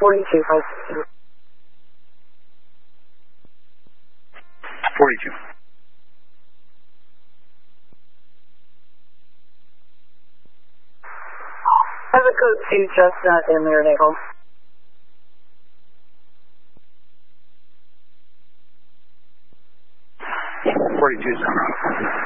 42. 42. Have a code 2 Chestnut in there, Nickel. 42 Sunrise.